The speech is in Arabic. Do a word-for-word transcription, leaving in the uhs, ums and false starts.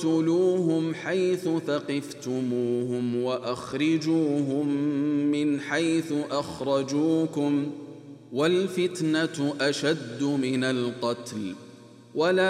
واقتلوهم حيث ثقفتموهم وأخرجوهم من حيث أخرجوكم والفتنة أشد من القتل ولا